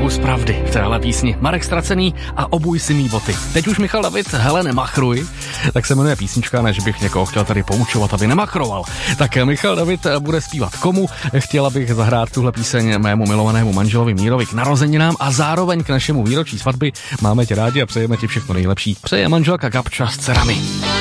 kus pravdy v téhle písni. Marek Ztracený a Obuj si mý boty. Teď už Michal David, hele, nemachruj, tak se jmenuje písnička, než bych někoho chtěl tady poučovat, aby nemachroval. Tak Michal David bude zpívat komu? Chtěla bych zahrát tuhle píseň mému milovanému manželovi Mírovi k narozeninám a zároveň k našemu výročí svatby. Máme tě rádi a přejeme ti všechno nejlepší. Přeje manželka Gabča s dcerami.